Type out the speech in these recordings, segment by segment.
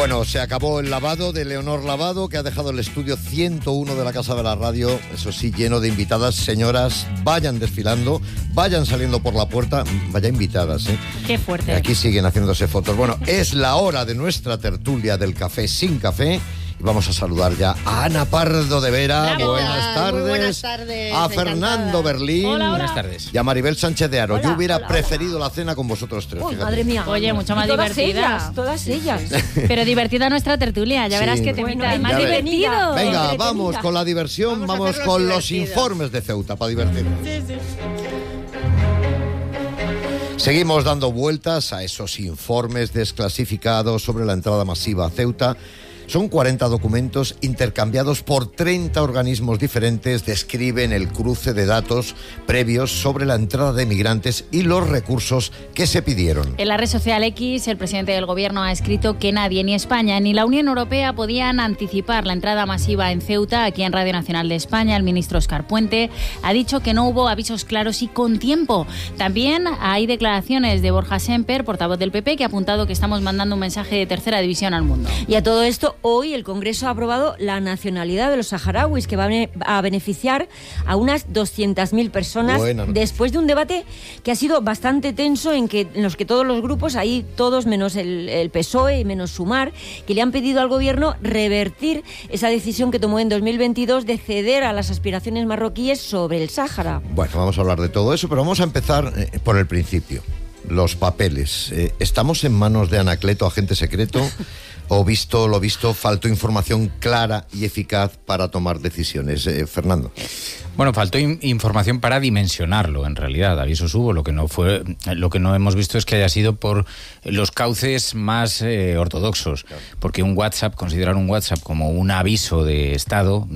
Bueno, se acabó el lavado de Leonor Lavado, que ha dejado el estudio 101 de la Casa de la Radio, eso sí, lleno de invitadas. Señoras, vayan desfilando, vayan saliendo por la puerta, vaya invitadas, ¿eh? Qué fuerte. Aquí siguen haciéndose fotos. Bueno, es la hora de nuestra tertulia del café sin café. Y vamos a saludar ya a Ana Pardo de Vera. Bravo. Buenas tardes. Muy buenas tardes. A Fernando Berlín. Hola. Buenas tardes. Y a Maribel Sánchez de Aro. Hola, Yo hubiera hola. preferido la cena con vosotros tres. Uy, fíjate. madre mía. Oye, mucho más Y todas divertida. ellas, todas ellas. Pero divertida nuestra tertulia, ya Sí. verás que te Bueno, invitan. Más ya ves. divertido. Venga, Entretenida. vamos con la diversión, Vamos a vamos hacerlo con los divertido. informes de Ceuta para divertirnos. Seguimos dando vueltas a esos informes desclasificados sobre la entrada masiva a Ceuta. Son 40 documentos intercambiados por 30 organismos diferentes. Describen el cruce de datos previos sobre la entrada de migrantes y los recursos que se pidieron. En la red social X, el presidente del gobierno ha escrito que nadie, ni España ni la Unión Europea, podían anticipar la entrada masiva en Ceuta. Aquí en Radio Nacional de España, el ministro Óscar Puente ha dicho que no hubo avisos claros y con tiempo. También hay declaraciones de Borja Semper, portavoz del PP, que ha apuntado que estamos mandando un mensaje de tercera división al mundo. Y a todo esto, hoy el Congreso ha aprobado la nacionalidad de los saharauis, que va a beneficiar a unas 200.000 personas. Buena noticia. Después de un debate que ha sido bastante tenso, en los que todos los grupos, ahí todos menos el PSOE y menos Sumar, que le han pedido al gobierno revertir esa decisión que tomó en 2022 de ceder a las aspiraciones marroquíes sobre el Sáhara. Bueno, vamos a hablar de todo eso, pero vamos a empezar por el principio. Los papeles. ¿Estamos en manos de Anacleto, agente secreto? ¿O visto lo visto, faltó información clara y eficaz para tomar decisiones? Fernando. Bueno, faltó información para dimensionarlo, en realidad. Avisos hubo, lo que no hemos visto es que haya sido por los cauces más ortodoxos. Claro. Porque considerar un WhatsApp como un aviso de Estado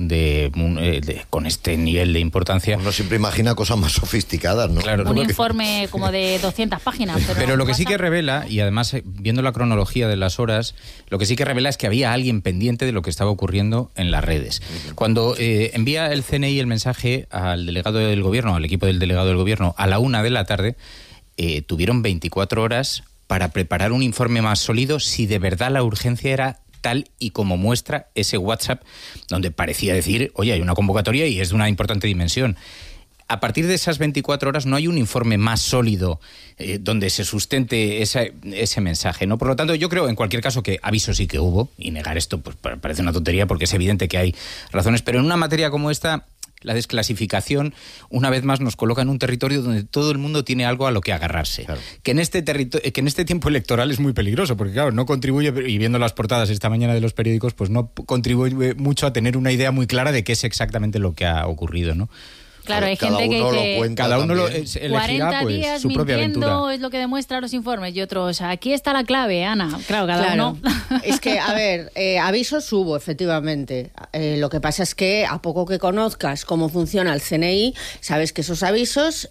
con este nivel de importancia... Uno siempre imagina cosas más sofisticadas, ¿no? Claro, Un informe como de 200 páginas. Pero lo que sí que revela, y además viendo la cronología de las horas, lo que sí que revela es que había alguien pendiente de lo que estaba ocurriendo en las redes. Cuando envía el CNI el mensaje al delegado del gobierno, al equipo del delegado del gobierno, a la 1 de la tarde, tuvieron 24 horas para preparar un informe más sólido si de verdad la urgencia era tal y como muestra ese WhatsApp, donde parecía decir, oye, hay una convocatoria y es de una importante dimensión. A partir de esas 24 horas no hay un informe más sólido donde se sustente ese mensaje, ¿no? Por lo tanto, yo creo, en cualquier caso, que aviso sí que hubo, y negar esto pues parece una tontería porque es evidente que hay razones, pero en una materia como esta, la desclasificación, una vez más, nos coloca en un territorio donde todo el mundo tiene algo a lo que agarrarse. Claro. Que en este tiempo electoral es muy peligroso, porque claro, no contribuye, y viendo las portadas esta mañana de los periódicos, pues no contribuye mucho a tener una idea muy clara de qué es exactamente lo que ha ocurrido, ¿no? Claro, hay gente que dice, cada uno elegirá 40 pues, días su propia aventura. Es lo que demuestran los informes, y otros, aquí está la clave, Ana. Claro, cada uno. Es que, a ver, avisos hubo, efectivamente. Lo que pasa es que a poco que conozcas cómo funciona el CNI, sabes que esos avisos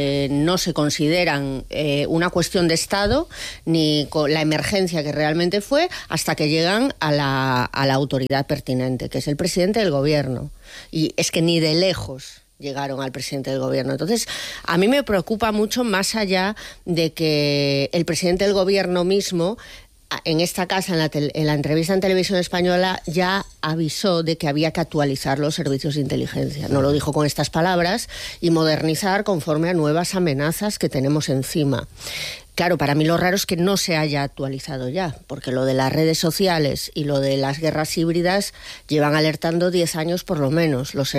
no se consideran una cuestión de Estado ni con la emergencia que realmente fue hasta que llegan a la autoridad pertinente, que es el presidente del gobierno. Y es que ni de lejos llegaron al presidente del gobierno. Entonces, a mí me preocupa mucho, más allá de que el presidente del gobierno mismo, en esta casa, en la entrevista en Televisión Española, ya avisó de que había que actualizar los servicios de inteligencia. No lo dijo con estas palabras, y modernizar conforme a nuevas amenazas que tenemos encima. Claro, para mí lo raro es que no se haya actualizado ya, porque lo de las redes sociales y lo de las guerras híbridas llevan alertando 10 años por lo menos, los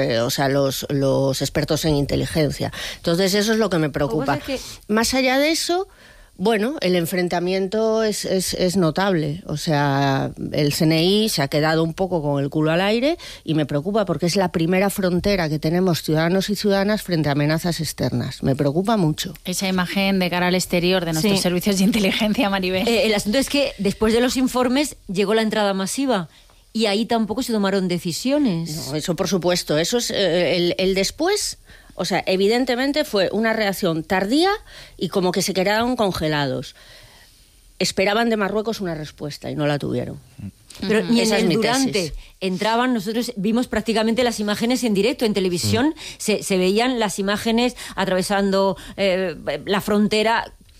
expertos en inteligencia. Entonces eso es lo que me preocupa. Más allá de eso, bueno, el enfrentamiento es notable. O sea, el CNI se ha quedado un poco con el culo al aire y me preocupa porque es la primera frontera que tenemos ciudadanos y ciudadanas frente a amenazas externas. Me preocupa mucho. Esa imagen de cara al exterior de nuestros servicios de inteligencia, Maribel. El asunto es que después de los informes llegó la entrada masiva. Y ahí tampoco se tomaron decisiones. No, eso por supuesto. Eso es el después. O sea, evidentemente fue una reacción tardía y como que se quedaron congelados. Esperaban de Marruecos una respuesta y no la tuvieron. Pero ni Esa en es el mi durante tesis. entraban, nosotros vimos prácticamente las imágenes en directo, en televisión, se veían las imágenes atravesando la frontera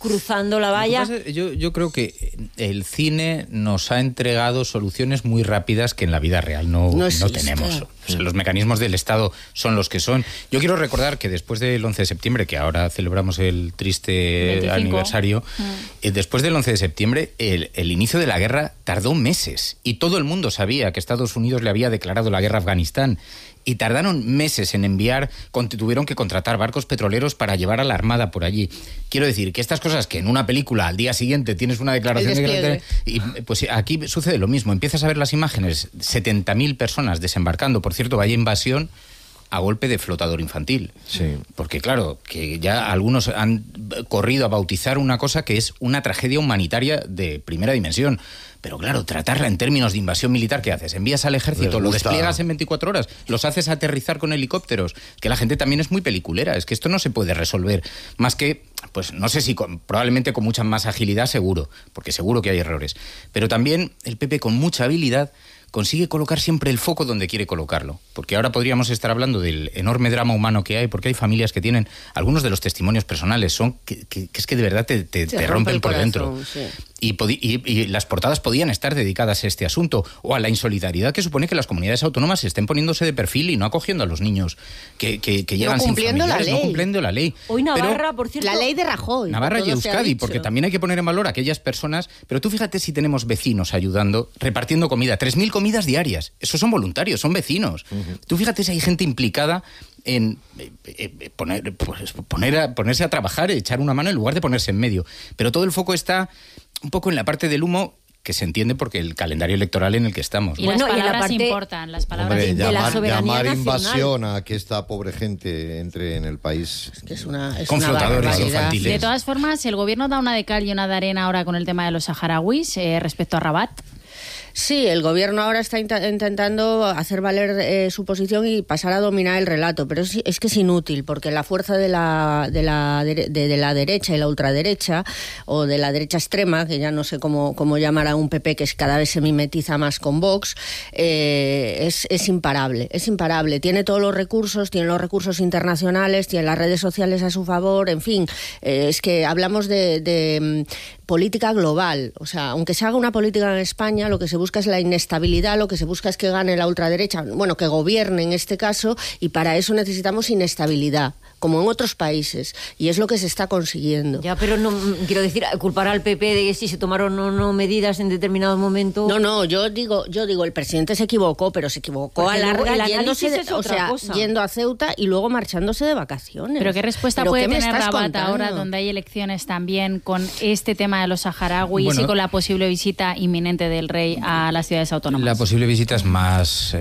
cruzando la valla. Yo creo que el cine nos ha entregado soluciones muy rápidas que en la vida real no tenemos. O sea, los mecanismos del Estado son los que son. Yo quiero recordar que después del 11 de septiembre, que ahora celebramos el triste 25. Aniversario, después del 11 de septiembre, el inicio de la guerra tardó meses y todo el mundo sabía que Estados Unidos le había declarado la guerra a Afganistán. Y tardaron meses en enviar, tuvieron que contratar barcos petroleros para llevar a la armada por allí. Quiero decir que estas cosas que en una película al día siguiente tienes una declaración de guerra, y pues aquí sucede lo mismo. Empiezas a ver las imágenes, 70.000 personas desembarcando. Por cierto, vaya invasión a golpe de flotador infantil. Sí. Porque claro, que ya algunos han corrido a bautizar una cosa que es una tragedia humanitaria de primera dimensión. Pero claro, tratarla en términos de invasión militar, ¿qué haces? Envías al ejército, lo despliegas en 24 horas, los haces aterrizar con helicópteros. Que la gente también es muy peliculera, es que esto no se puede resolver. Más que, pues no sé si probablemente con mucha más agilidad, seguro, porque seguro que hay errores. Pero también el PP con mucha habilidad consigue colocar siempre el foco donde quiere colocarlo. Porque ahora podríamos estar hablando del enorme drama humano que hay, porque hay familias que tienen, algunos de los testimonios personales son que es que de verdad te rompen por dentro. Sí. Y las portadas podían estar dedicadas a este asunto o a la insolidaridad que supone que las comunidades autónomas estén poniéndose de perfil y no acogiendo a los niños que llegan sin familiares, no cumpliendo la ley. Hoy Navarra, por cierto... La ley de Rajoy. Navarra y Euskadi, porque también hay que poner en valor a aquellas personas. Pero tú fíjate si tenemos vecinos ayudando, repartiendo comida, 3.000 comidas diarias. Esos son voluntarios, son vecinos. Tú fíjate si hay gente implicada en ponerse a trabajar, echar una mano en lugar de ponerse en medio. Pero todo el foco está un poco en la parte del humo, que se entiende porque el calendario electoral en el que estamos. Y las palabras importan, las palabras de la soberanía llamar nacional. Invasión a que esta pobre gente entre en el país. Es que es una flotadores infantiles. De todas formas, el gobierno da una de cal y una de arena ahora con el tema de los saharauis respecto a Rabat. Sí, el gobierno ahora está intentando hacer valer su posición y pasar a dominar el relato, pero es que es inútil, porque la fuerza de la derecha y la ultraderecha, o de la derecha extrema, que ya no sé cómo llamar a un PP que cada vez se mimetiza más con Vox, es imparable, tiene todos los recursos, tiene los recursos internacionales, tiene las redes sociales a su favor, en fin, es que hablamos de política global, o sea, aunque se haga una política en España, lo que se busca es la inestabilidad, lo que se busca es que gane la ultraderecha, bueno, que gobierne en este caso, y para eso necesitamos inestabilidad, como en otros países, y es lo que se está consiguiendo. Ya, pero no quiero decir, culpar al PP de si se tomaron o no medidas en determinado momento. No, yo digo, el presidente se equivocó, pero se equivocó a larga yendo a Ceuta y luego marchándose de vacaciones. Pero ¿qué respuesta puede tener Rabat ahora, donde hay elecciones también, con este tema de los saharauis y con la posible visita inminente del rey a las ciudades autónomas? La posible visita es más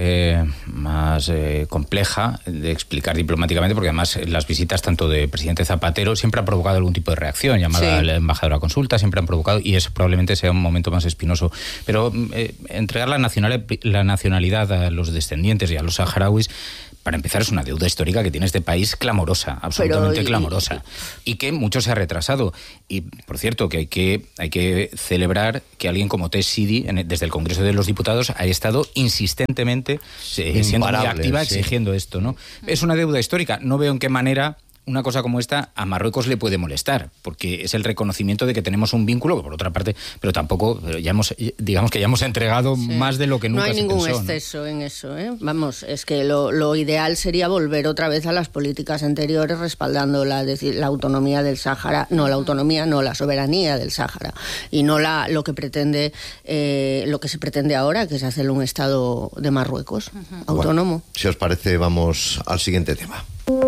compleja de explicar diplomáticamente, porque además las visitas tanto de presidente Zapatero siempre han provocado algún tipo de reacción, llamada al embajador a consulta, siempre han provocado, y eso probablemente sea un momento más espinoso. Pero entregar la nacionalidad a los descendientes y a los saharauis, para empezar, es una deuda histórica que tiene este país clamorosa, absolutamente clamorosa, y que mucho se ha retrasado. Y, por cierto, que hay que celebrar que alguien como Tesh Sidi, desde el Congreso de los Diputados, ha estado insistentemente siendo muy activa exigiendo esto, ¿no? Es una deuda histórica. No veo en qué manera una cosa como esta a Marruecos le puede molestar, porque es el reconocimiento de que tenemos un vínculo, que por otra parte, pero tampoco, digamos que ya hemos entregado más de lo que nunca se pensó. No hay ningún exceso en eso, ¿eh? Vamos, es que lo ideal sería volver otra vez a las políticas anteriores respaldando la autonomía del Sáhara, la soberanía del Sáhara, y no lo que se pretende ahora, que es hacerle un Estado de Marruecos, autónomo. Bueno, si os parece, vamos al siguiente tema.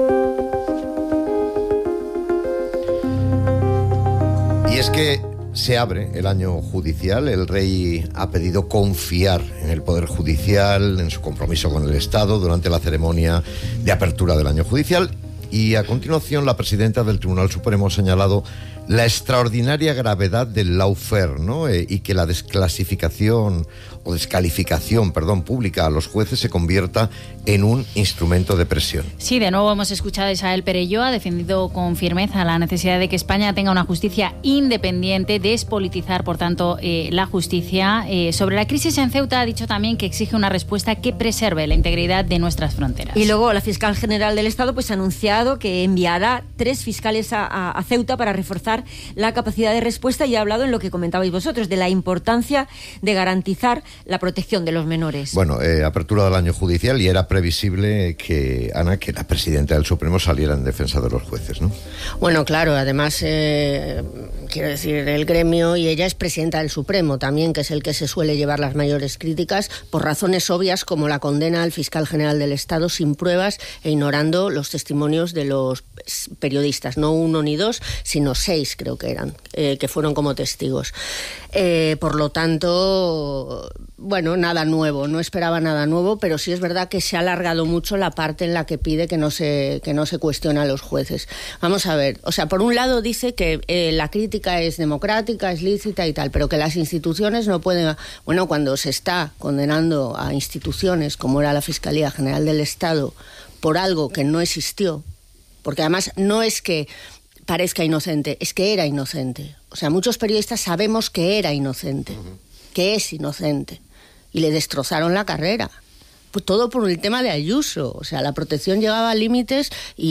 Y es que se abre el año judicial. El rey ha pedido confiar en el Poder Judicial, en su compromiso con el Estado durante la ceremonia de apertura del año judicial. Y a continuación, la presidenta del Tribunal Supremo ha señalado la extraordinaria gravedad del lawfare, ¿no? Y que la descalificación pública a los jueces se convierta en un instrumento de presión. Sí, de nuevo hemos escuchado a Isabel Perelló, ha defendido con firmeza la necesidad de que España tenga una justicia independiente, despolitizar, por tanto, la justicia. Sobre la crisis en Ceuta ha dicho también que exige una respuesta que preserve la integridad de nuestras fronteras. Y luego la fiscal general del Estado pues ha anunciado anunciado que enviará 3 fiscales a Ceuta para reforzar la capacidad de respuesta, y ha hablado en lo que comentabais vosotros, de la importancia de garantizar la protección de los menores. Bueno, apertura del año judicial, y era previsible que, Ana, que la presidenta del Supremo saliera en defensa de los jueces, ¿no? Bueno, claro, además, quiero decir, el gremio, y ella es presidenta del Supremo también, que es el que se suele llevar las mayores críticas, por razones obvias como la condena al fiscal general del Estado sin pruebas e ignorando los testimonios de los periodistas, no 1 ni 2, sino 6 creo que eran, que fueron como testigos. Por lo tanto, bueno, nada nuevo, no esperaba nada nuevo, pero sí es verdad que se ha alargado mucho la parte en la que pide que no se cuestione a los jueces. Vamos a ver, o sea, por un lado dice que la crítica es democrática, es lícita y tal, pero que las instituciones no pueden... Bueno, cuando se está condenando a instituciones como era la Fiscalía General del Estado por algo que no existió, porque además no es que parezca inocente, es que era inocente. O sea, muchos periodistas sabemos que era inocente, que es inocente, y le destrozaron la carrera. Pues todo por el tema de Ayuso. O sea, la protección llegaba a límites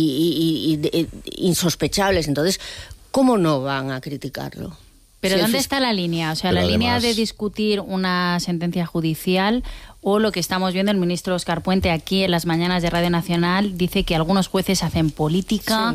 insospechables. Entonces, ¿cómo no van a criticarlo? Pero ¿dónde está la línea? O sea, la línea de discutir una sentencia judicial, o lo que estamos viendo, el ministro Óscar Puente aquí en las mañanas de Radio Nacional dice que algunos jueces hacen política,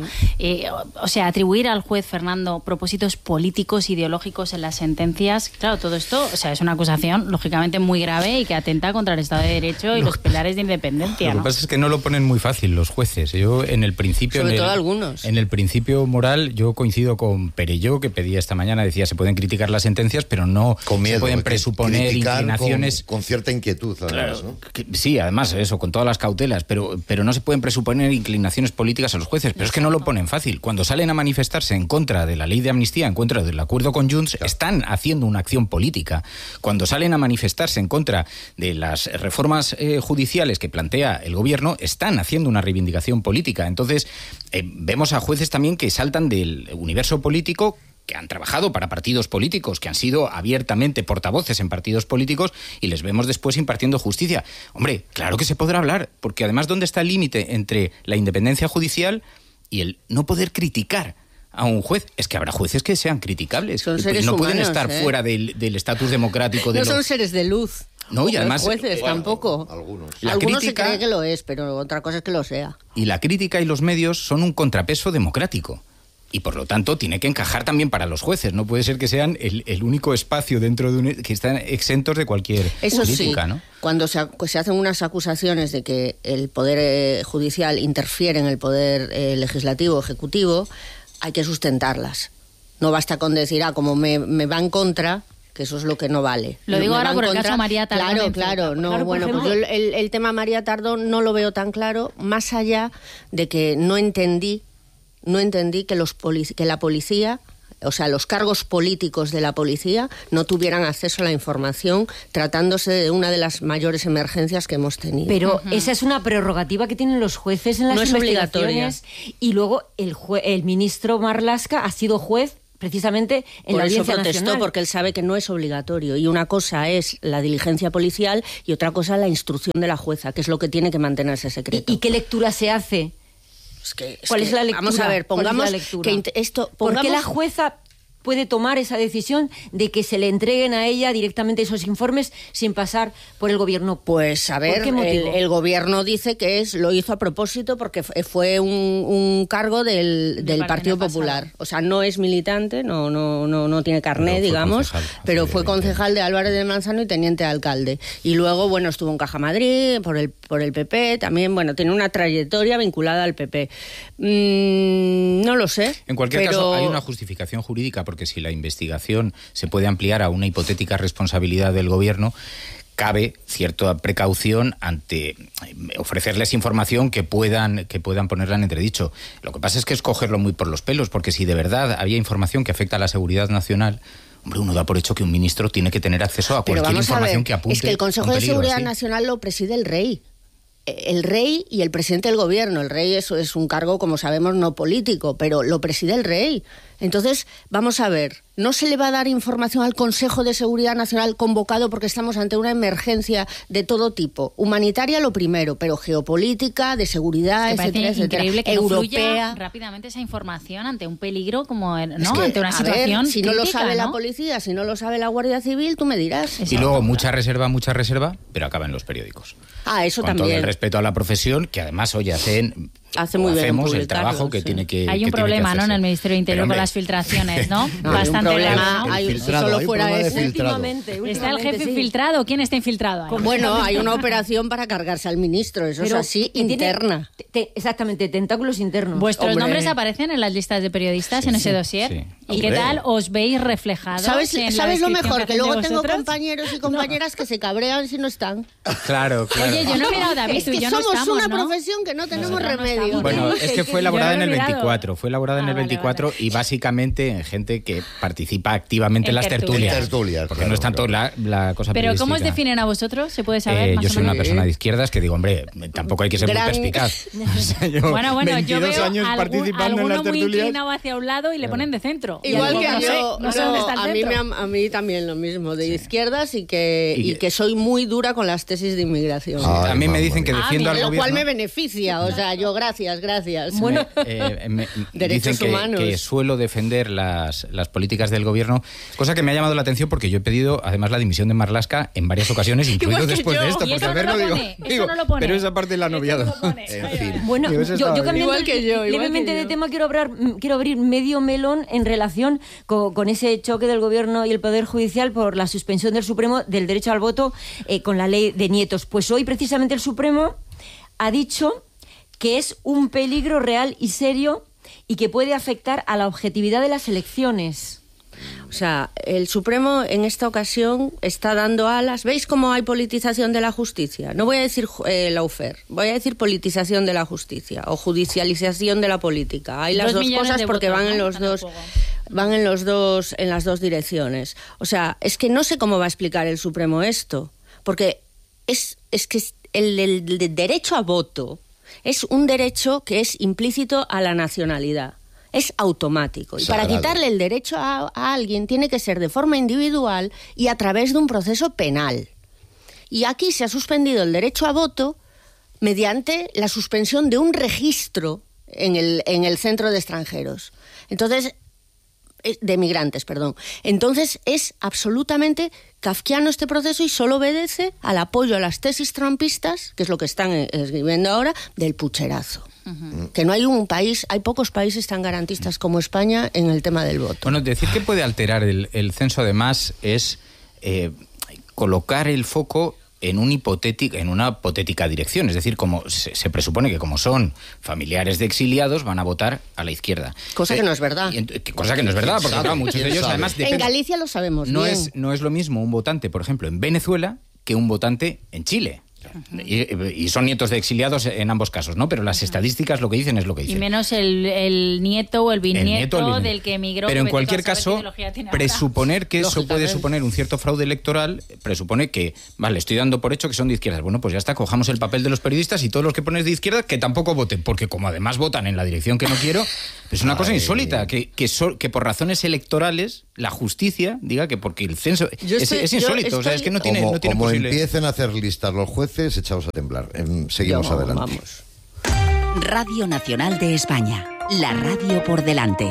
o sea, atribuir al juez Fernando propósitos políticos, ideológicos en las sentencias. Claro, todo esto, o sea, es una acusación lógicamente muy grave y que atenta contra el Estado de Derecho y los pilares de independencia. Lo que pasa es que no lo ponen muy fácil los jueces. Yo en el principio, sobre todo algunos, en el principio moral, yo coincido con Perelló, que pedía esta mañana, decía, se pueden criticar las sentencias, pero no con miedo, se pueden presuponer inclinaciones con cierta inquietud. Además, claro, ¿no? Sí, además eso, con todas las cautelas, pero no se pueden presuponer inclinaciones políticas a los jueces. Pero es que no lo ponen fácil. Cuando salen a manifestarse en contra de la ley de amnistía, en contra del acuerdo con Junts, están haciendo una acción política. Cuando salen a manifestarse en contra de las reformas judiciales que plantea el gobierno, están haciendo una reivindicación política. Entonces, vemos a jueces también que saltan del universo político, que han trabajado para partidos políticos, que han sido abiertamente portavoces en partidos políticos, y les vemos después impartiendo justicia. Hombre, claro que se podrá hablar, porque además, ¿dónde está el límite entre la independencia judicial y el no poder criticar a un juez? Es que habrá jueces que sean criticables, son seres no humanos, pueden estar fuera del estatus democrático de no son seres de luz. No, y además, los jueces tampoco. Algunos Se cree que lo es, pero otra cosa es que lo sea. Y la crítica y los medios son un contrapeso democrático. Y por lo tanto tiene que encajar también para los jueces. No puede ser que sean el único espacio dentro de que están exentos de cualquier crítica, sí, ¿no? Cuando se hacen unas acusaciones de que el poder judicial interfiere en el poder legislativo, ejecutivo, hay que sustentarlas. No basta con decir, como me va en contra, que eso es lo que no vale. Lo digo ahora por el caso María Tardón. Claro. No, bueno, pues yo el tema María Tardón no lo veo tan claro, más allá de que no entendí que la policía, o sea, los cargos políticos de la policía no tuvieran acceso a la información, tratándose de una de las mayores emergencias que hemos tenido. Pero esa es una prerrogativa que tienen los jueces en las investigaciones. Y luego el ministro Marlaska ha sido juez precisamente en la Audiencia Nacional. Por eso protestó, porque él sabe que no es obligatorio. Y una cosa es la diligencia policial y otra cosa la instrucción de la jueza, que es lo que tiene que mantenerse secreto. ¿Y qué lectura se hace? ¿Cuál es la lectura? Vamos a ver, pongamos ¿Por qué la jueza puede tomar esa decisión de que se le entreguen a ella directamente esos informes sin pasar por el gobierno? Pues a ver, el gobierno dice que lo hizo a propósito porque fue un cargo del Partido Popular. O sea, no es militante, no tiene carné, digamos, pero fue concejal de Álvarez del Manzano y teniente de alcalde. Y luego, bueno, estuvo en Caja Madrid por el PP, también, bueno, tiene una trayectoria vinculada al PP. No lo sé. En cualquier caso, hay una justificación jurídica, porque si la investigación se puede ampliar a una hipotética responsabilidad del gobierno, cabe cierta precaución ante ofrecerles información que puedan ponerla en entredicho. Lo que pasa es que es cogerlo muy por los pelos, porque si de verdad había información que afecta a la seguridad nacional, hombre, uno da por hecho que un ministro tiene que tener acceso a cualquier información que apunte. Es que el Consejo de Seguridad Nacional lo preside el rey. El rey y el presidente del gobierno. El rey es un cargo, como sabemos, no político, pero lo preside el rey. Entonces, vamos a ver, no se le va a dar información al Consejo de Seguridad Nacional convocado porque estamos ante una emergencia de todo tipo. Humanitaria lo primero, pero geopolítica, de seguridad, etcétera, etcétera. Increíble que europea. no fluya rápidamente esa información ante un peligro como, ¿no? Es que, ante una situación si no lo crítica, sabe ¿no? la policía, si no lo sabe la Guardia Civil, tú me dirás. Exacto. Y luego mucha reserva, pero acaba en los periódicos. Ah, eso Con también. todo el respeto a la profesión, que además hoy Hace muy bien hacemos el publicarlo, trabajo que sí. tiene que Hay un problema, ¿no? En el Ministerio de Interior Pero, con hombre, las filtraciones, ¿no? No, Bastante hay un problema. grave, ¿no? Hay- El si filtrado, solo hay un fuera problema de ese. filtrado. ¿Está el jefe sí. filtrado? ¿Quién está infiltrado ahí? Bueno, hay una operación para cargarse al ministro, eso Pero es así, que tiene interna. exactamente, tentáculos internos. ¿Vuestros Hombre. nombres aparecen en las listas de periodistas en ese dossier? sí. ¿Y qué Hombre. tal os veis reflejados? ¿Sabes en la lo descripción mejor? Que hacéis de luego tengo vosotros? compañeros y compañeras que se cabrean si no están. Claro, claro. Oye, yo no he mirado a David, Es tú y que yo no somos estamos, una ¿no? profesión que no tenemos Nosotros no remedio. estamos. Bueno, es que fue elaborada en el Yo lo he mirado. 24, fue elaborada en el Vale, 24 vale. y básicamente en gente que participa activamente en las tertulias. Tertulias, Porque claro, no es tanto claro. la cosa Pero ¿cómo os periodística. definen a vosotros? ¿Se puede saber más Yo o soy una menos? persona de izquierdas que digo, hombre, tampoco hay que ser Gran- muy perspicaz. O sea, yo, Bueno, yo 22 veo años participando en alguno las muy tertulias. inclinado hacia un lado y le ponen de centro. Y Igual digo, que no yo, sé, no sé dónde está el a mí, centro. a mí también lo mismo, de izquierdas y Y que que- soy muy dura con las tesis de inmigración. Ay, A mí me mamá dicen que mía. defiendo al Lo gobierno. cual me beneficia, o sea, yo gracias. Bueno, Derechos dicen humanos. que suelo defender las políticas del gobierno, cosa que me ha llamado la atención porque yo he pedido además la dimisión de Marlaska en varias ocasiones, incluido Igual que después yo. de esto, Y porque eso al no verlo lo digo, pone, eso no lo pone. pero esa parte la ha noviado. Eso no lo pone. En fin. Bueno, Digo, eso yo estaba bien. cambiando Igual que yo, igual levemente que de yo. tema, quiero abrir medio melón en relación con ese choque del Gobierno y el Poder Judicial por la suspensión del Supremo del derecho al voto con la ley de nietos. Pues hoy precisamente el Supremo ha dicho que es un peligro real y serio y que puede afectar a la objetividad de las elecciones. O sea, el Supremo en esta ocasión está dando alas. ¿Veis cómo hay politización de la justicia? No voy a decir lawfare, voy a decir politización de la justicia o judicialización de la política. Hay las 2 dos millones cosas de porque votos, van en ¿no? los Están en dos. juego. Van en las dos direcciones. O sea, es que no sé cómo va a explicar el Supremo esto, porque es que el derecho a voto es un derecho que es implícito a la nacionalidad. Es automático. Y para Sagrado. quitarle el derecho a alguien tiene que ser de forma individual y a través de un proceso penal. Y aquí se ha suspendido el derecho a voto mediante la suspensión de un registro en el centro de extranjeros. Entonces, de migrantes, perdón. Entonces es absolutamente kafkiano este proceso y solo obedece al apoyo a las tesis trumpistas, que es lo que están escribiendo ahora, del pucherazo. Que no hay hay pocos países tan garantistas como España en el tema del voto. Bueno, decir que puede alterar el censo además es colocar el foco en una hipotética dirección. Es decir, como se presupone que como son familiares de exiliados van a votar a la izquierda. Cosa que no es verdad. Cosa que no es verdad, porque sabe? claro, muchos de ¿Quién ellos sabe? además En dependen. Galicia lo sabemos No bien. es lo mismo un votante, por ejemplo, en Venezuela que un votante en Chile. Y son nietos de exiliados en ambos casos, ¿no? Pero las estadísticas lo que dicen es lo que Y dicen. menos el nieto o el bisnieto el bisnieto. del que emigró. Pero en que vete tú cualquier a saber qué caso, ideología tiene ahora. presuponer que eso puede Lógicamente. suponer un cierto fraude electoral, presupone que, vale, estoy dando por hecho que son de izquierdas. Bueno, pues ya está, cojamos el papel de los periodistas y todos los que pones de izquierda que tampoco voten, porque como además votan en la dirección que no quiero, es una cosa Ay. insólita, que por razones electorales la justicia diga que porque el censo es insólito, o sea, es que no tiene Como posible. empiecen a hacer listas los jueces, echaos a temblar. Seguimos adelante. Vamos. Radio Nacional de España, la radio por delante.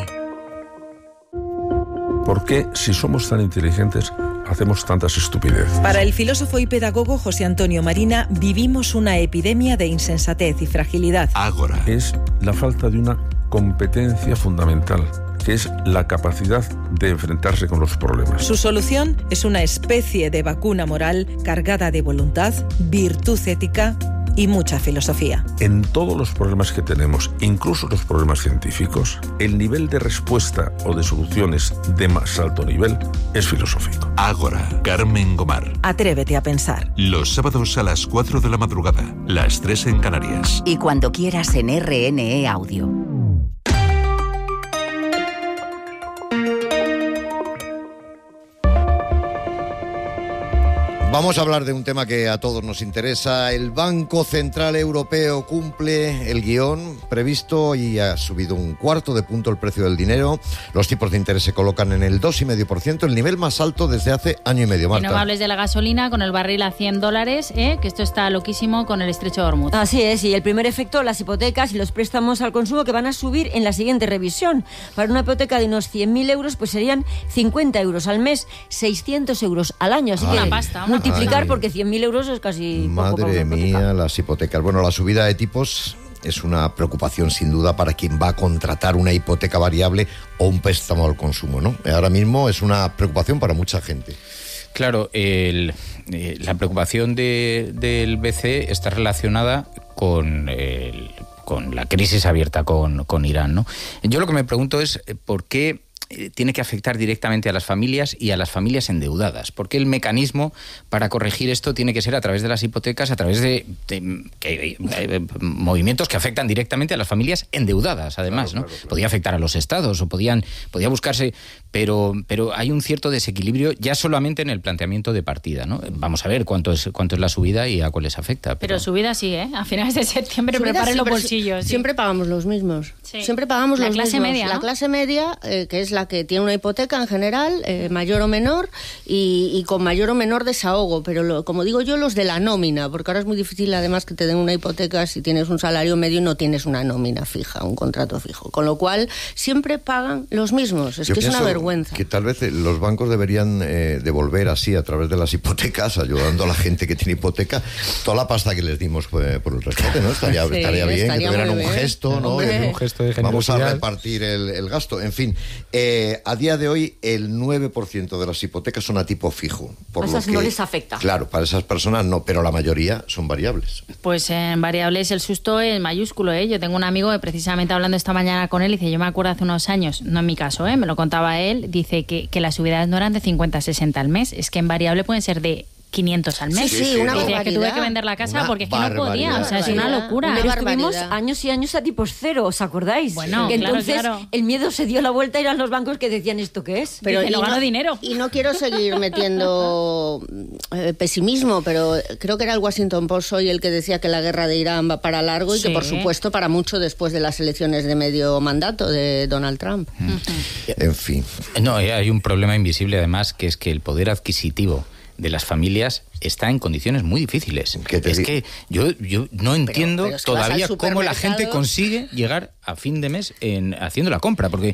¿Por qué, si somos tan inteligentes, hacemos tantas estupideces? Para el filósofo y pedagogo José Antonio Marina, vivimos una epidemia de insensatez y fragilidad. Ágora. Es la falta de una competencia fundamental, que es la capacidad de enfrentarse con los problemas. Su solución es una especie de vacuna moral cargada de voluntad, virtud ética y mucha filosofía. En todos los problemas que tenemos, incluso los problemas científicos, el nivel de respuesta o de soluciones de más alto nivel es filosófico. Ágora. Carmen Gomar. Atrévete a pensar. Los sábados a las 4 de la madrugada, las 3 en Canarias. Y cuando quieras en RNE Audio. Vamos a hablar de un tema que a todos nos interesa. El Banco Central Europeo cumple el guión previsto y ha subido 1/4 punto el precio del dinero. Los tipos de interés se colocan en el 2,5%, el nivel más alto desde hace año y medio. Marta. Y no me hables de la gasolina con el barril a $100, que esto está loquísimo con el estrecho de Hormuz. Así es, y el primer efecto, las hipotecas y los préstamos al consumo que van a subir en la siguiente revisión. Para una hipoteca de unos 100.000 euros, pues serían 50 euros al mes, 600 euros al año. Así que una pasta. Multiplicar porque 100.000 euros es casi... Madre mía, las hipotecas. Bueno, la subida de tipos es una preocupación sin duda para quien va a contratar una hipoteca variable o un préstamo al consumo, ¿no? Ahora mismo es una preocupación para mucha gente. Claro, la preocupación del BCE está relacionada con la crisis abierta con Irán, ¿no? Yo lo que me pregunto es por qué tiene que afectar directamente a las familias y a las familias endeudadas. Porque el mecanismo para corregir esto tiene que ser a través de las hipotecas, a través de movimientos que afectan directamente a las familias endeudadas, además, ¿no? Claro. Podía afectar a los estados o podía buscarse, pero hay un cierto desequilibrio ya solamente en el planteamiento de partida, ¿no? Vamos a ver cuánto es la subida y a cuál les afecta. Pero subida sí, ¿eh? A finales de septiembre preparen los bolsillos. Siempre pagamos los mismos. Sí. Siempre pagamos los mismos. La clase media, ¿no? La clase media, que es la que tiene una hipoteca en general, mayor o menor, y con mayor o menor desahogo, pero como digo yo, los de la nómina, porque ahora es muy difícil además que te den una hipoteca si tienes un salario medio y no tienes una nómina fija, un contrato fijo, con lo cual siempre pagan los mismos, es que es una vergüenza. Que tal vez los bancos deberían devolver así a través de las hipotecas, ayudando a la gente que tiene hipoteca, toda la pasta que les dimos por el rescate, ¿no? Estaría bien que tuvieran un gesto, ¿no? Un gesto de generosidad. Vamos a repartir el gasto, en fin. A día de hoy, el 9% de las hipotecas son a tipo fijo. Por esas no les afecta. Claro, para esas personas no, pero la mayoría son variables. Pues en variables el susto es mayúsculo, ¿eh? Yo tengo un amigo que precisamente hablando esta mañana con él, dice, yo me acuerdo hace unos años, no en mi caso, me lo contaba él, dice que las subidas no eran de 50 a 60 al mes, es que en variable pueden ser de 500 al mes. Sí, una decía barbaridad. que tuve que vender la casa porque es que no podía, o sea, es una locura. Pero estuvimos años y años a tipos cero, ¿os acordáis? Bueno, que entonces claro. El miedo se dio la vuelta y eran los bancos que decían, ¿esto qué es? Pero no gano dinero. Y no quiero seguir metiendo pesimismo, pero creo que era el Washington Post hoy el que decía que la guerra de Irán va para largo y que por supuesto para mucho después de las elecciones de medio mandato de Donald Trump. En fin. No, hay un problema invisible además, que es que el poder adquisitivo de las familias está en condiciones muy difíciles. Es que yo no entiendo pero todavía cómo la gente consigue llegar a fin de mes haciendo la compra, porque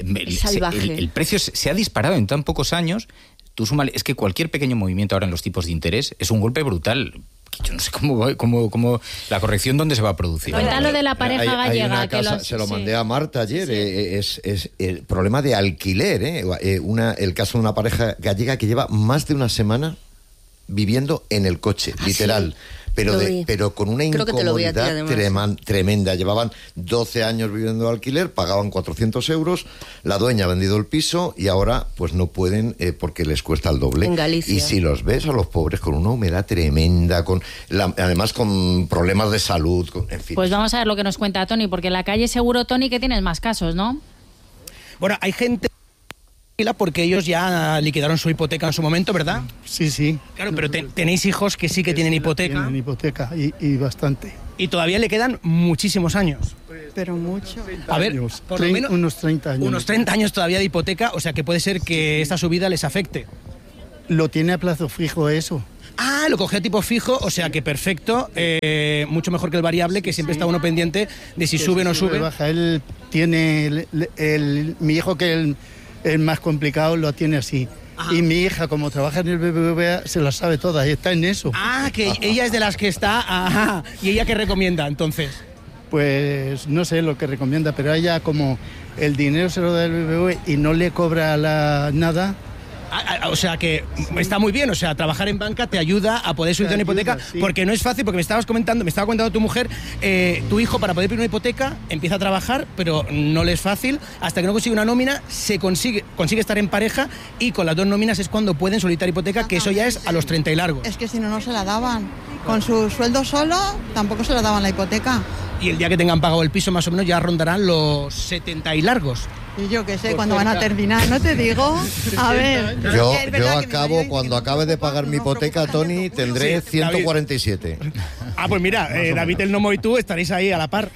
el precio se ha disparado en tan pocos años. Tú súmale, es que cualquier pequeño movimiento ahora en los tipos de interés es un golpe brutal. Yo no sé cómo la corrección dónde se va a producir. Cuéntalo de la pareja gallega. Hay una casa, se lo mandé a Marta ayer, es el problema de alquiler, el caso de una pareja gallega que lleva más de una semana viviendo en el coche, literal. Sí. Pero con una incomodidad tremenda. Llevaban 12 años viviendo de alquiler, pagaban 400 euros, la dueña ha vendido el piso y ahora pues no pueden porque les cuesta el doble. En Galicia. Y si los ves a los pobres con una humedad tremenda, además con problemas de salud, en fin. Pues vamos a ver lo que nos cuenta Tony, porque en la calle seguro, Tony, que tienes más casos, ¿no? Bueno, hay gente porque ellos ya liquidaron su hipoteca en su momento, ¿verdad? Sí. Claro, pero tenéis hijos que sí que tienen hipoteca. Tienen hipoteca y bastante. Y todavía le quedan muchísimos años. Pero mucho. A ver, por lo menos unos 30 años. Unos 30 años todavía de hipoteca, o sea que puede ser que esta subida les afecte. Lo tiene a plazo fijo eso. Ah, lo cogió a tipo fijo, o sea que perfecto, mucho mejor que el variable, que siempre está uno pendiente de si sube o no sube. Baja. Él tiene, mi hijo que el más complicado lo tiene así. Ajá. Y mi hija, como trabaja en el BBVA, se la sabe toda y está en eso. Ah, que ella es de las que está... Ajá. ¿Y ella qué recomienda, entonces? Pues no sé lo que recomienda, pero ella como el dinero se lo da el BBVA y no le cobra nada... O sea que está muy bien, o sea, trabajar en banca te ayuda a poder subir una hipoteca, sí. Porque no es fácil, porque me estaba comentando tu mujer, tu hijo para poder pedir una hipoteca empieza a trabajar, pero no le es fácil, hasta que no consigue una nómina, consigue estar en pareja y con las dos nóminas es cuando pueden solicitar hipoteca, que eso ya es a los 30 y largos. Es que si no se la daban, con su sueldo solo tampoco se la daban la hipoteca. y el día que tengan pagado el piso más o menos ya rondarán los 70 y largos. Y yo qué sé, cuando van a terminar, no te digo. A ver. Yo acabo, cuando acabe de pagar mi hipoteca, Tony, tendré 147. Pues mira, David el Nomo y tú estaréis ahí a la par.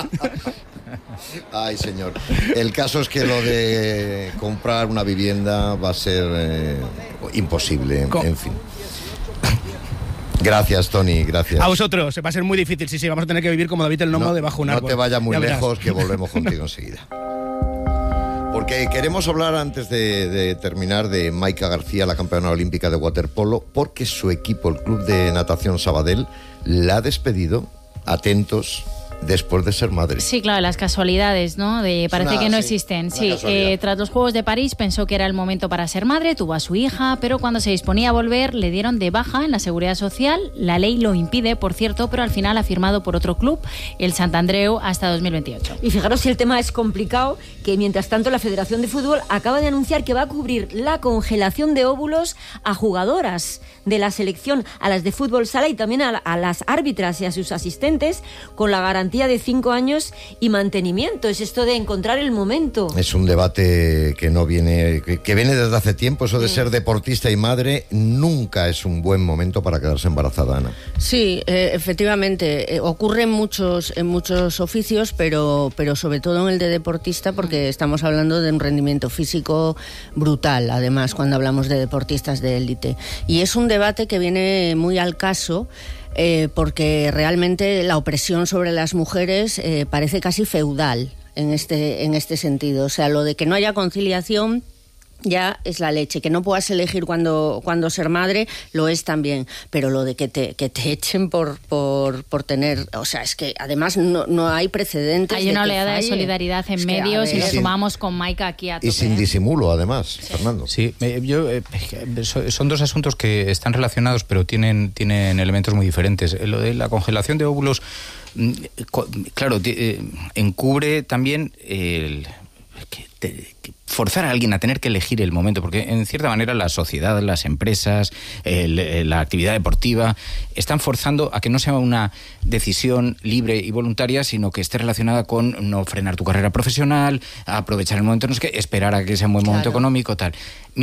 Ay, señor. El caso es que lo de comprar una vivienda va a ser imposible, en fin. Gracias, Tony, gracias. A vosotros, va a ser muy difícil, sí, vamos a tener que vivir como David el Nomo debajo de un árbol. No te vayas muy lejos, que volvemos contigo enseguida. Porque queremos hablar, antes de terminar, de Maika García, la campeona olímpica de waterpolo, porque su equipo, el Club de Natación Sabadell, la ha despedido, atentos, después de ser madre. Sí, claro, las casualidades, ¿no? Parece que no existen. Sí, tras los Juegos de París pensó que era el momento para ser madre, tuvo a su hija, pero cuando se disponía a volver le dieron de baja en la Seguridad Social. La ley lo impide, por cierto, pero al final ha firmado por otro club, el Sant Andreu, hasta 2028. Y fijaros si el tema es complicado, que mientras tanto la Federación de Fútbol acaba de anunciar que va a cubrir la congelación de óvulos a jugadoras de la selección, a las de fútbol sala y también a las árbitras y a sus asistentes, con la garantía de 5 años y mantenimiento. Es esto de encontrar el momento. Es un debate que no viene, que viene desde hace tiempo. Eso de ser deportista y madre nunca es un buen momento para quedarse embarazada, Ana. Sí, efectivamente, ocurre en muchos oficios, pero sobre todo en el de deportista, porque estamos hablando de un rendimiento físico brutal, además, cuando hablamos de deportistas de élite. Y es un debate que viene muy al caso, porque realmente la opresión sobre las mujeres parece casi feudal en este sentido. O sea, lo de que no haya conciliación ya es la leche, que no puedas elegir cuando ser madre lo es también, pero lo de que te echen por tener, o sea, es que además no hay precedentes. Hay una oleada de solidaridad en medios y nos sumamos con Maika aquí a tope. Y sin disimulo, además, Fernando. Sí, son dos asuntos que están relacionados, pero tienen elementos muy diferentes. Lo de la congelación de óvulos, claro, encubre también forzar a alguien a tener que elegir el momento, porque en cierta manera la sociedad, las empresas, la actividad deportiva están forzando a que no sea una decisión libre y voluntaria, sino que esté relacionada con no frenar tu carrera profesional, aprovechar el momento, no es que esperar a que sea un buen momento económico, tal.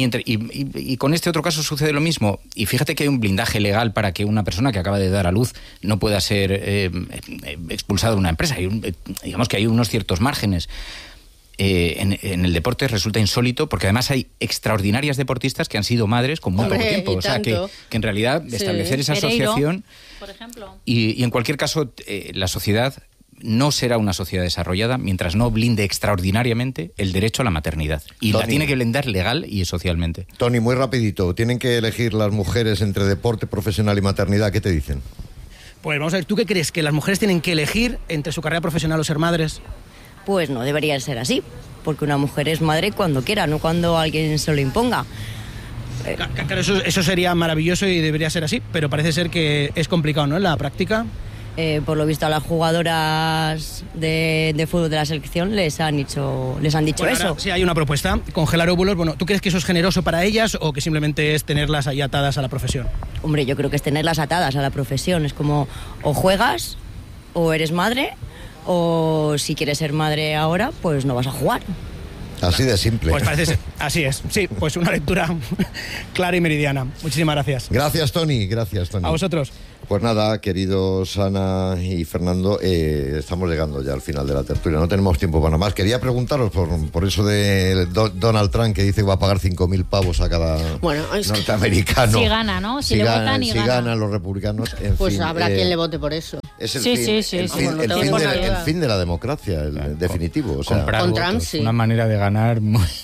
Y con este otro caso sucede lo mismo, y fíjate que hay un blindaje legal para que una persona que acaba de dar a luz no pueda ser expulsada de una empresa. Digamos que hay unos ciertos márgenes. En el deporte resulta insólito, porque además hay extraordinarias deportistas que han sido madres con muy poco tiempo. O sea, que en realidad establecer esa asociación, por ejemplo. Y en cualquier caso, la sociedad no será una sociedad desarrollada mientras no blinde extraordinariamente el derecho a la maternidad. Y Tony, la tiene que blindar legal y socialmente. Tony, muy rapidito, tienen que elegir las mujeres entre deporte profesional y maternidad. ¿Qué te dicen? Pues vamos a ver, ¿tú qué crees? ¿Que las mujeres tienen que elegir entre su carrera profesional o ser madres? Pues no debería ser así, porque una mujer es madre cuando quiera, no cuando alguien se lo imponga. Claro, eso sería maravilloso y debería ser así, pero parece ser que es complicado, ¿no?, en la práctica. Por lo visto a las jugadoras de fútbol de la selección les han dicho eso. Ahora, sí, hay una propuesta, congelar óvulos. Bueno, ¿tú crees que eso es generoso para ellas o que simplemente es tenerlas ahí atadas a la profesión? Hombre, yo creo que es tenerlas atadas a la profesión. Es como, o juegas o eres madre, o si quieres ser madre ahora, pues no vas a jugar. Así de simple. Pues parece ser, así es. Sí, pues una lectura clara y meridiana. Muchísimas gracias. Gracias, Tony. A vosotros. Pues nada, queridos Ana y Fernando, estamos llegando ya al final de la tertulia. No tenemos tiempo para más. Quería preguntaros por eso de Donald Trump, que dice que va a pagar 5.000 pavos a cada norteamericano. Si gana, ¿no? Si le votan y gana. Si ganan los republicanos, en pues fin, habrá quien le vote por eso. Es el fin de la democracia, el definitivo. O sea, con Trump, sí. Una manera de ganar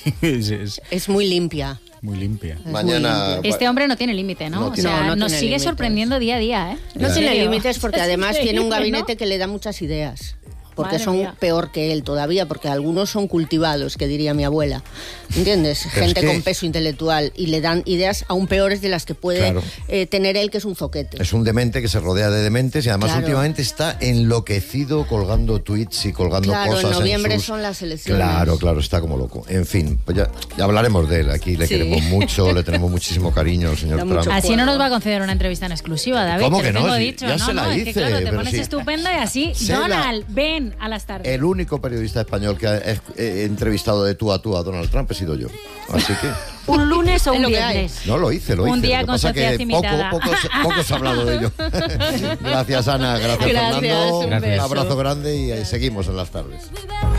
es muy limpia. Muy limpia. Mañana. Este hombre no tiene límite, ¿no? O sea, nos sigue sorprendiendo día a día, ¿eh? No tiene límites porque además tiene un gabinete que le da muchas ideas. porque Madre son mía. peor que él todavía, porque algunos son cultivados, que diría mi abuela. ¿Entiendes? Pero Gente es que- con peso intelectual y le dan ideas aún peores de las que puede Claro. tener él, que es un zoquete. Es un demente que se rodea de dementes y además Claro. últimamente está enloquecido colgando tweets y colgando Claro, cosas. en noviembre sus- son las elecciones. Claro, está como loco. En fin, pues ya hablaremos de él. Aquí le Sí. queremos mucho, le tenemos muchísimo cariño al señor Da Trump. mucho Así no nos va a conceder una entrevista en exclusiva, David. ¿Cómo te que lo no? tengo Sí, dicho. ya no, se la no, es hice, que claro, te pero pones sí. estupenda y así. Se la- Donald, ven a las tardes. El único periodista español que ha entrevistado de tú a Donald Trump he sido yo. Así que ¿Un lunes o Es un lo que hay. viernes? no lo hice. Un día Lo que con pasa sociedad que imitada. poco se ha hablado de ello. Gracias, Ana. Gracias, Gracias, Fernando. un Un beso. abrazo grande y seguimos en las tardes.